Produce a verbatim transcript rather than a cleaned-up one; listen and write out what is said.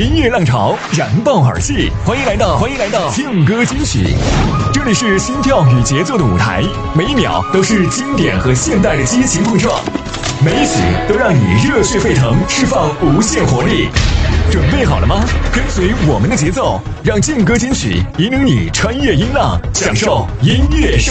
音乐浪潮燃爆耳际，欢迎来到欢迎来到劲歌金曲，这里是心跳与节奏的舞台，每一秒都是经典和现代的激情碰撞，每一曲都让你热血沸腾，释放无限活力。准备好了吗？跟随我们的节奏，让劲歌金曲引领你穿越音浪，享受音乐生